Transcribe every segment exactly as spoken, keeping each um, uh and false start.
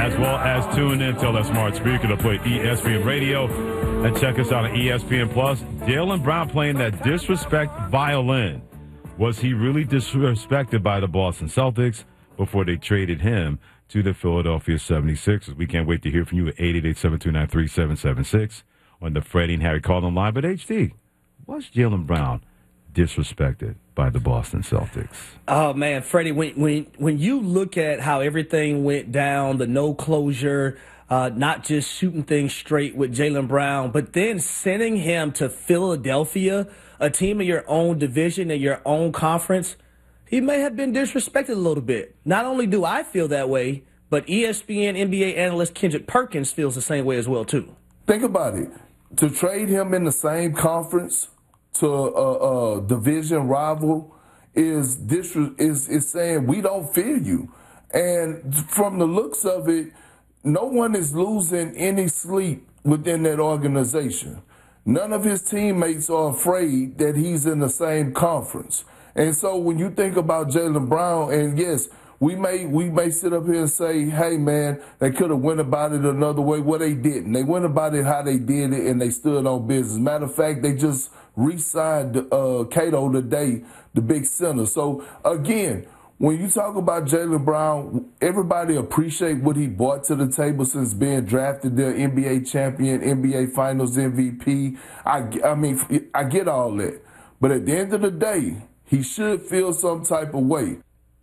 as well as tune in, tell that smart speaker to play E S P N Radio, and check us out on E S P N Plus. Jaylen Brown playing that disrespect violin. Was he really disrespected by the Boston Celtics before they traded him to the Philadelphia seventy-sixers? We can't wait to hear from you at eight eight eight, seven two nine, three seven seven six on the Freddie and Harry Calling line. But H D, was Jaylen Brown disrespected by the Boston Celtics? Oh, man, Freddie, when, when, when you look at how everything went down, the no closure, uh, not just shooting things straight with Jaylen Brown, but then sending him to Philadelphia, a team in your own division, in your own conference, he may have been disrespected a little bit. Not only do I feel that way, but E S P N N B A analyst Kendrick Perkins feels the same way as well, too. Think about it. To trade him in the same conference to a, a division rival is, disre- is is saying we don't fear you. And from the looks of it, no one is losing any sleep within that organization. None of his teammates are afraid that he's in the same conference. And so when you think about Jaylen Brown, and yes, we may we may sit up here and say, hey, man, they could have went about it another way. Well, they didn't. They went about it how they did it, and they stood on business. Matter of fact, they just re-signed uh, Cato today, the big center. So, again, when you talk about Jaylen Brown, everybody appreciate what he brought to the table since being drafted there, N B A champion, N B A Finals M V P. I, I mean, I get all that. But at the end of the day, he should feel some type of way.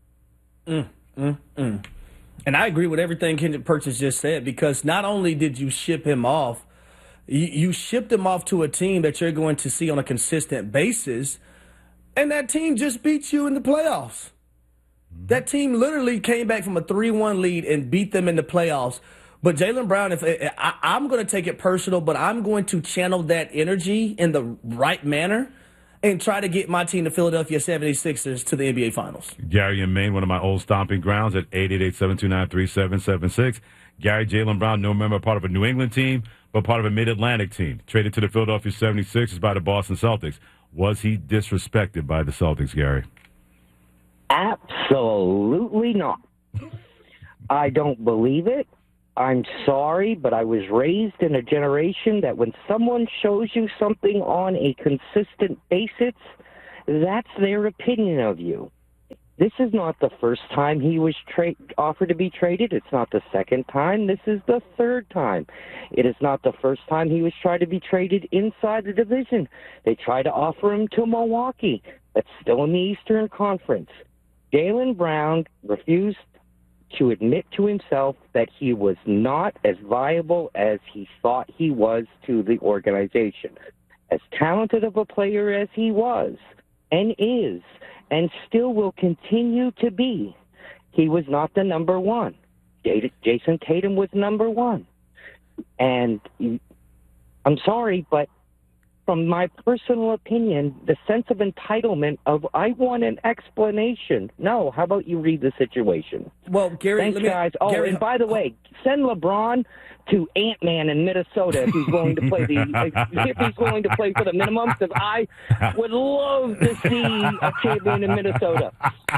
Mm, mm, mm. And I agree with everything Kendrick Perkins just said, because not only did you ship him off, you, you shipped him off to a team that you're going to see on a consistent basis, and that team just beat you in the playoffs. That team literally came back from a three one lead and beat them in the playoffs. But Jaylen Brown, if I, I'm going to take it personal, but I'm going to channel that energy in the right manner and try to get my team, the Philadelphia seventy-sixers, to the N B A Finals. Gary in Maine, one of my old stomping grounds, at eight eight eight, seven two nine, three seven seven six. Gary, Jaylen Brown, no member, part of a New England team, but part of a Mid-Atlantic team, traded to the Philadelphia seventy-sixers by the Boston Celtics. Was he disrespected by the Celtics, Gary? Absolutely not. I don't believe it. I'm sorry, but I was raised in a generation that when someone shows you something on a consistent basis, that's their opinion of you. This is not the first time he was tra- offered to be traded. It's not the second time. This is the third time. It is not the first time he was tried to be traded inside the division. They tried to offer him to Milwaukee. That's still in the Eastern Conference. Jaylen Brown refused to admit to himself that he was not as viable as he thought he was to the organization. As talented of a player as he was and is and still will continue to be, he was not the number one. Jason Tatum was number one. And I'm sorry, but from my personal opinion, the sense of entitlement of, I want an explanation. No, how about you read the situation? Well, Gary, Thanks, let me, guys. Oh, Gary, and by the way, send LeBron to Ant-Man in Minnesota if he's willing to play the if he's willing to play for the minimum, because I would love to see a champion in Minnesota.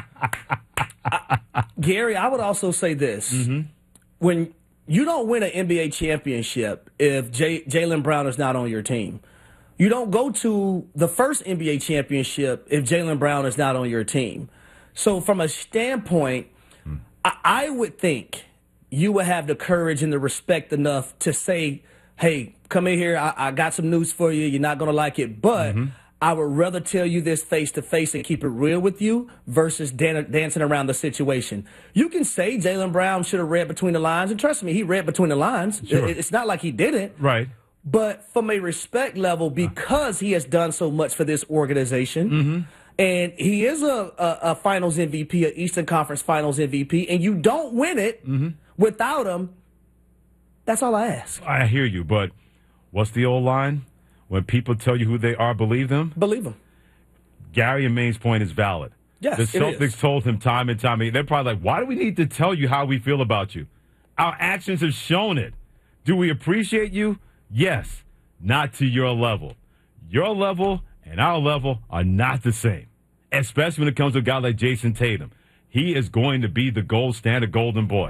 Uh, Gary, I would also say this. Mm-hmm. When you don't win an N B A championship if J- Jaylen Brown is not on your team. You don't go to the first N B A championship if Jaylen Brown is not on your team. So from a standpoint, hmm. I, I would think you would have the courage and the respect enough to say, hey, come in here. I, I got some news for you. You're not going to like it. But mm-hmm. I would rather tell you this face-to-face and keep it real with you versus dan- dancing around the situation. You can say Jaylen Brown should have read between the lines. And trust me, he read between the lines. Sure. It, it's not like he didn't. Right. But from a respect level, because he has done so much for this organization, mm-hmm. and he is a, a, a Finals M V P, an Eastern Conference Finals M V P, and you don't win it mm-hmm. without him, that's all I ask. I hear you, but what's the old line? When people tell you who they are, believe them? Believe them. Gary and Maine's point is valid. Yes, the Celtics told him time and time again. They're probably like, why do we need to tell you how we feel about you? Our actions have shown it. Do we appreciate you? Yes, not to your level. Your level and our level are not the same, especially when it comes to a guy like Jason Tatum. He is going to be the gold standard golden boy.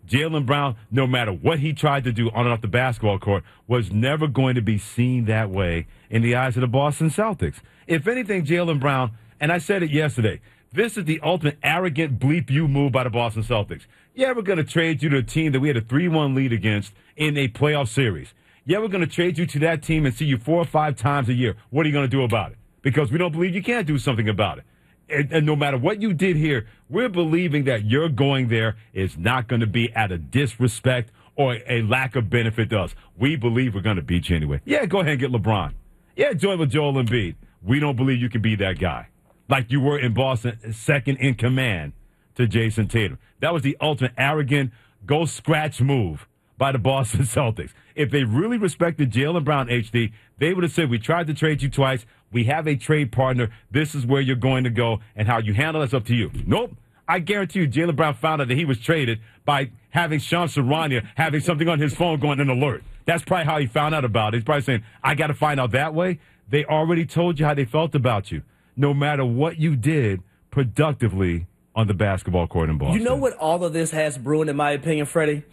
Jaylen Brown, no matter what he tried to do on and off the basketball court, was never going to be seen that way in the eyes of the Boston Celtics. If anything, Jaylen Brown, and I said it yesterday, this is the ultimate arrogant bleep you move by the Boston Celtics. Yeah, we're going to trade you to a team that we had a three one lead against in a playoff series. Yeah, we're going to trade you to that team and see you four or five times a year. What are you going to do about it? Because we don't believe you can't do something about it. And, and no matter what you did here, we're believing that you're going there is not going to be out of disrespect or a lack of benefit to us. We believe we're going to beat you anyway. Yeah, go ahead and get LeBron. Yeah, join with Joel Embiid. We don't believe you can be that guy. Like you were in Boston, second in command to Jason Tatum. That was the ultimate arrogant, go-scratch move by the Boston Celtics. If they really respected Jaylen Brown, H D, they would have said, we tried to trade you twice. We have a trade partner. This is where you're going to go, and how you handle that's up to you. Nope. I guarantee you Jaylen Brown found out that he was traded by having Sean Sarania having something on his phone going an alert. That's probably how he found out about it. He's probably saying, I got to find out that way. They already told you how they felt about you, no matter what you did productively on the basketball court in Boston. You know what all of this has brewing, in my opinion, Freddie?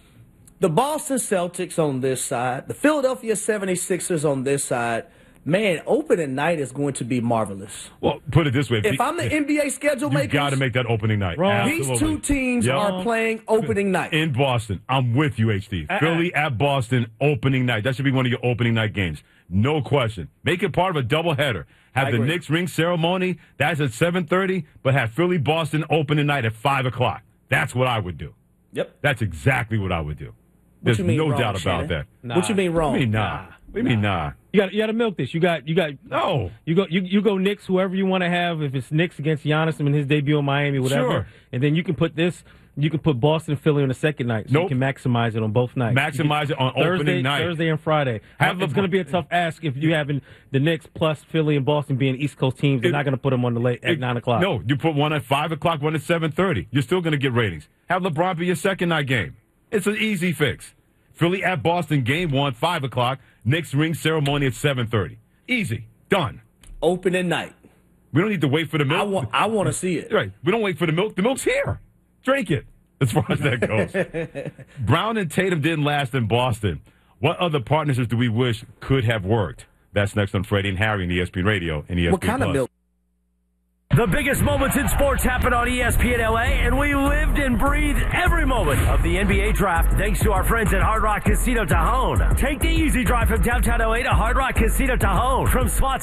The Boston Celtics on this side, the Philadelphia seventy-sixers on this side. Man, opening night is going to be marvelous. Well, put it this way. If, if I'm the N B A schedule maker, makers, you got to make that opening night. These two teams yep. are playing opening night. In Boston. I'm with you, H D. Uh-uh. Philly at Boston, opening night. That should be one of your opening night games. No question. Make it part of a doubleheader. Have I the agree. Knicks ring ceremony. That's at seven thirty, but have Philly Boston opening night at five o'clock. That's what I would do. Yep. That's exactly what I would do. There's no wrong, doubt Shannon? about that. Nah. What you mean wrong? What do you mean nah? nah. What do you mean nah? You got you got to milk this. You got you got no. You go you you go Knicks, whoever you want to have. If it's Knicks against Giannis in his debut in Miami, whatever. Sure. And then you can put this. You can put Boston and Philly on the second night, so nope. you can maximize it on both nights. Maximize it on Thursday, opening night. Thursday and Friday. Have it's going to be a tough ask if you having the Knicks plus Philly and Boston being East Coast teams. They're it, not going to put them on the late at it, nine o'clock. No, you put one at five o'clock, one at seven thirty. You're still going to get ratings. Have LeBron be your second night game. It's an easy fix. Philly at Boston, game one, five o'clock. Knicks ring ceremony at seven thirty. Easy. Done. Opening night. We don't need to wait for the milk. I want, I want to see it. Right. We don't wait for the milk. The milk's here. Drink it, as far as that goes. Brown and Tatum didn't last in Boston. What other partnerships do we wish could have worked? That's next on Freddie and Harry on E S P N Radio and E S P N What kind Plus. of milk? The biggest moments in sports happen on E S P N L A, and we lived and breathed every moment of the N B A draft thanks to our friends at Hard Rock Casino Tajon. Take the easy drive from downtown L A to Hard Rock Casino Tajon. From slots.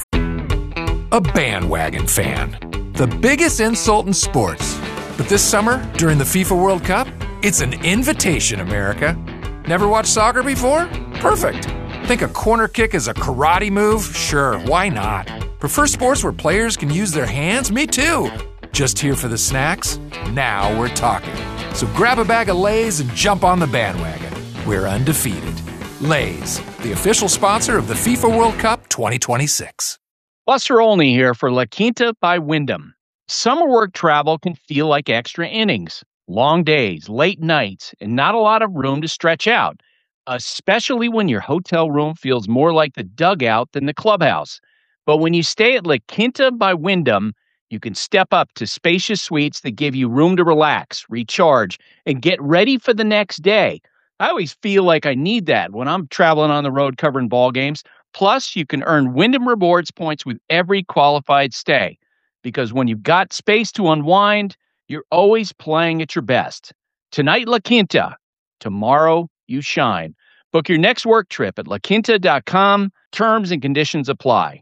A bandwagon fan. The biggest insult in sports. But this summer, during the FIFA World Cup, it's an invitation, America. Never watched soccer before? Perfect. Think a corner kick is a karate move? Sure, why not? Prefer sports where players can use their hands? Me too. Just here for the snacks? Now we're talking. So grab a bag of Lay's and jump on the bandwagon. We're undefeated. Lay's, the official sponsor of the FIFA World Cup twenty twenty-six. Buster Olney here for La Quinta by Wyndham. Summer work travel can feel like extra innings. Long days, late nights, and not a lot of room to stretch out, especially when your hotel room feels more like the dugout than the clubhouse. But when you stay at La Quinta by Wyndham, you can step up to spacious suites that give you room to relax, recharge, and get ready for the next day. I always feel like I need that when I'm traveling on the road covering ball games. Plus, you can earn Wyndham Rewards points with every qualified stay. Because when you've got space to unwind, you're always playing at your best. Tonight, La Quinta. Tomorrow, you shine. Book your next work trip at la quinta dot com. Terms and conditions apply.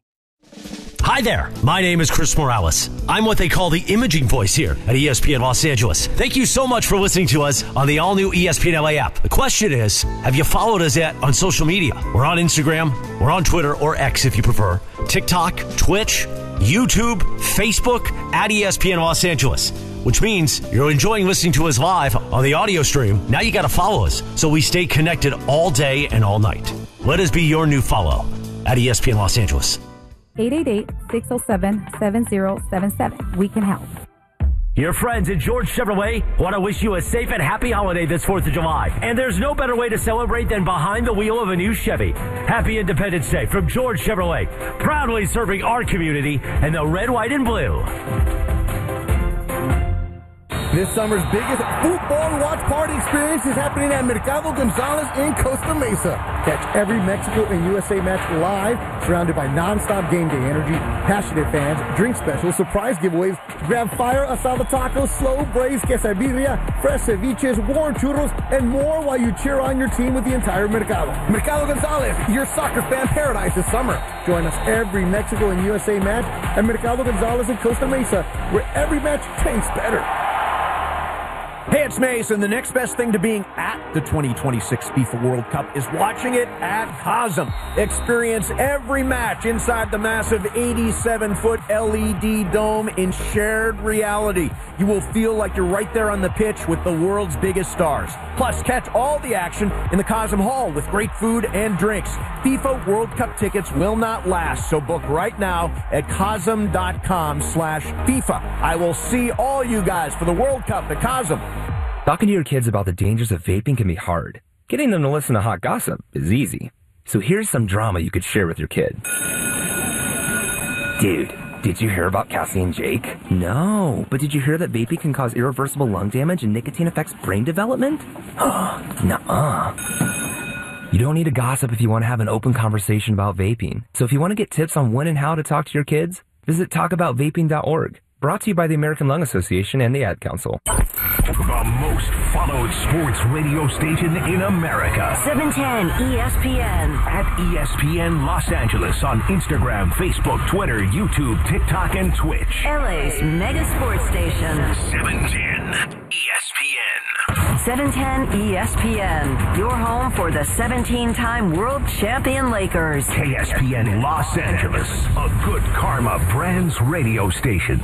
Hi there, my name is Chris Morales. I'm what they call the imaging voice here at E S P N Los Angeles. Thank you so much for listening to us on the all-new E S P N L A app. The question is, have you followed us yet on social media? We're on Instagram, we're on Twitter, or X if you prefer, TikTok, Twitch, YouTube, Facebook, at E S P N Los Angeles. Which means you're enjoying listening to us live on the audio stream. Now you got to follow us so we stay connected all day and all night. Let us be your new follow at E S P N Los Angeles. eight eight eight, six oh seven, seven oh seven seven. We can help. Your friends at George Chevrolet want to wish you a safe and happy holiday this fourth of July. And there's no better way to celebrate than behind the wheel of a new Chevy. Happy Independence Day from George Chevrolet, proudly serving our community in the red, white, and blue. This summer's biggest football watch party experience is happening at Mercado Gonzalez in Costa Mesa. Catch every Mexico and U S A match live, surrounded by non-stop game day energy, passionate fans, drink specials, surprise giveaways, grab fire asada tacos, slow braised quesadilla, fresh ceviches, warm churros, and more while you cheer on your team with the entire Mercado. Mercado Gonzalez, your soccer fan paradise this summer. Join us every Mexico and U S A match at Mercado Gonzalez in Costa Mesa, where every match tastes better. Hey, it's Mason. The next best thing to being at the twenty twenty-six FIFA World Cup is watching it at Cosm. Experience every match inside the massive eighty-seven foot L E D dome in shared reality. You will feel like you're right there on the pitch with the world's biggest stars. Plus, catch all the action in the Cosm Hall with great food and drinks. FIFA World Cup tickets will not last, so book right now at Cosm.com slash FIFA. I will see all you guys for the World Cup at Cosm. Talking to your kids about the dangers of vaping can be hard. Getting them to listen to hot gossip is easy. So here's some drama you could share with your kid. Dude, did you hear about Cassie and Jake? No, but did you hear that vaping can cause irreversible lung damage and nicotine affects brain development? Nuh-uh. You don't need to gossip if you want to have an open conversation about vaping. So if you want to get tips on when and how to talk to your kids, visit talk about vaping dot org. Brought to you by the American Lung Association and the Ad Council. The most followed sports radio station in America. seven ten E S P N. At E S P N Los Angeles on Instagram, Facebook, Twitter, YouTube, TikTok, and Twitch. L A's mega sports station. seven ten E S P N. seven ten E S P N. Your home for the seventeen-time world champion Lakers. K S P N Los Angeles. A Good Karma Brands radio station.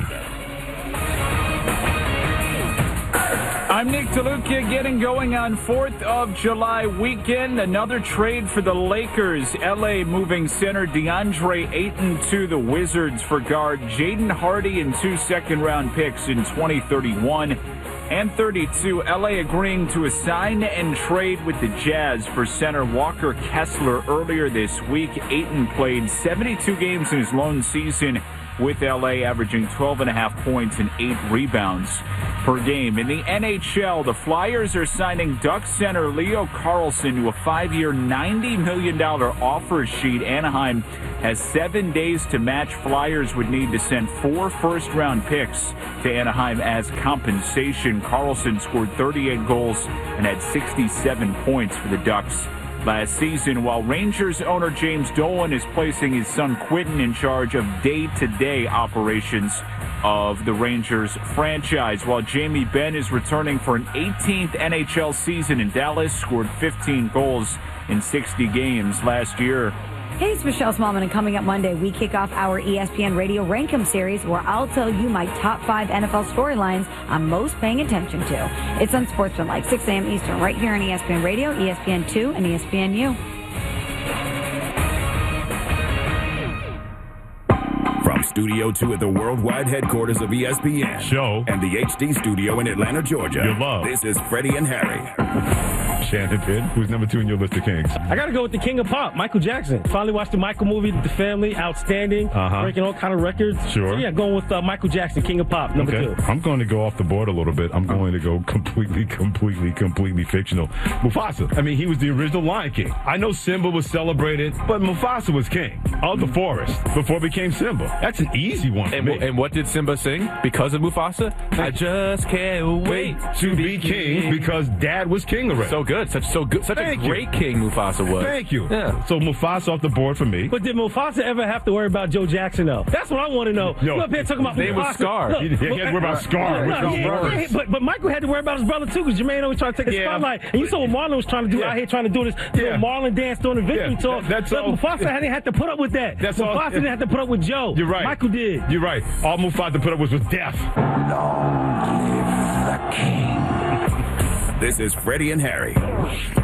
I'm Nick DeLuca getting going on fourth of July weekend. Another trade for the Lakers. L A moving center DeAndre Ayton to the Wizards for guard Jaden Hardy and two second-round picks in twenty thirty-one and thirty-two. L A agreeing to a sign and trade with the Jazz for center Walker Kessler earlier this week. Ayton played seventy-two games in his lone season with L A, averaging twelve and a half points and eight rebounds per game. In the N H L, the Flyers are signing Ducks center Leo Carlsson to a five-year, ninety million dollars offer sheet. Anaheim has seven days to match. Flyers would need to send four first-round picks to Anaheim as compensation. Carlsson scored thirty-eight goals and had sixty-seven points for the Ducks last season, while Rangers owner James Dolan is placing his son Quentin in charge of day-to-day operations of the Rangers franchise, while Jamie Benn is returning for an eighteenth N H L season in Dallas, scored fifteen goals in sixty games last year. Hey, it's Michelle Smallman, and coming up Monday, we kick off our E S P N Radio Rankem series, where I'll tell you my top five N F L storylines I'm most paying attention to. It's unsportsmanlike, six a.m. Eastern, right here on E S P N Radio, E S P N two, and E S P N U. From Studio two at the worldwide headquarters of E S P N. Show. And the H D studio in Atlanta, Georgia. Your love. This is Freddie and Harry. Shannon Pitt, who's number two in your list of kings? I got to go with the king of pop, Michael Jackson. Finally watched the Michael movie, The Family, outstanding, uh-huh. breaking all kind of records. Sure. So yeah, going with uh, Michael Jackson, king of pop, number okay. two. I'm going to go off the board a little bit. I'm going to go completely, completely, completely fictional. Mufasa. I mean, he was the original Lion King. I know Simba was celebrated, but Mufasa was king of the forest before it became Simba. That's an easy one for and, me. and what did Simba sing because of Mufasa? I just can't wait to be king, king because Dad was king already. So good. Such so good. Such Thank a great you. king Mufasa was. Thank you. Yeah. So Mufasa off the board for me. But did Mufasa ever have to worry about Joe Jackson, though? That's what I want to know. Yo, you up here talking about his name Mufasa. was Scar. Look, he, he had to worry about Scar. No, no, yeah, yeah, but, but Michael had to worry about his brother, too, because Jermaine always trying to take the yeah. spotlight. And you saw what Marlon was trying to do yeah. out here, trying to do this yeah. Marlon dance during the victory yeah. talk. That's but all. Mufasa didn't have to put up with that. That's Mufasa all. didn't have to put up with Joe. You're right. Michael did. You're right. All Mufasa put up was with death. Long live the king. This is Freddie and Harry.